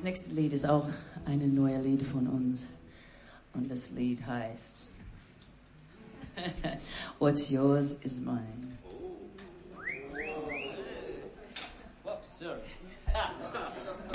nächste Lied ist auch eine neue Lied von uns. Und das Lied heißt What's Yours is Mine. Whoops, sorry.